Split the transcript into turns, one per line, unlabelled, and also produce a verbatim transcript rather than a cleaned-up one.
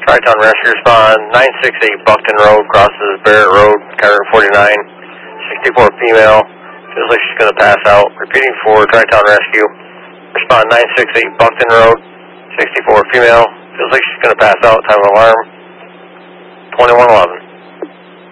Tri-Town Rescue respond, nine six eight Buckton Road, crosses Barrett Road, County forty-nine, sixty-four female, feels like she's going to pass out. Repeating for Tri-Town Rescue, respond nine six eight Buckton Road, sixty-four female, feels like she's going to pass out, time of alarm, twenty-one eleven.